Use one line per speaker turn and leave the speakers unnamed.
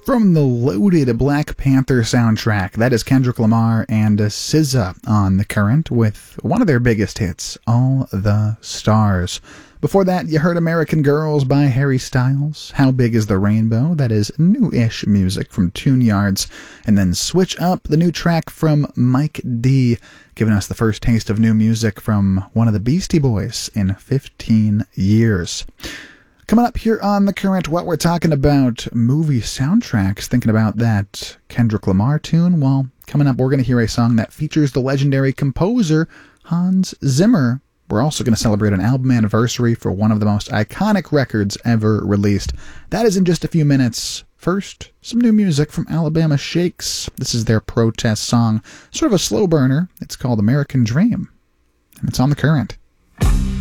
From the loaded Black Panther soundtrack, that is Kendrick Lamar and SZA on The Current with one of their biggest hits, All the Stars. Before that, you heard American Girls by Harry Styles, How Big is the Rainbow, that is new-ish music from Tune Yards, and then Switch Up, the new track from Mike D, giving us the first taste of new music from one of the Beastie Boys in 15 years. Coming up here on The Current, what we're talking about movie soundtracks, thinking about that Kendrick Lamar tune. Well, coming up, we're going to hear a song that features the legendary composer Hans Zimmer. We're also going to celebrate an album anniversary for one of the most iconic records ever released. That is in just a few minutes. First, some new music from Alabama Shakes. This is their protest song, sort of a slow burner. It's called American Dream, and it's on The Current.